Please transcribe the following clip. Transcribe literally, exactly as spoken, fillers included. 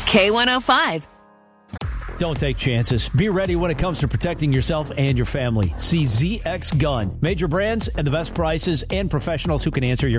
K one oh five. Don't take chances. Be ready when it comes to protecting yourself and your family. See Z X Gun. Major brands and the best prices and professionals who can answer your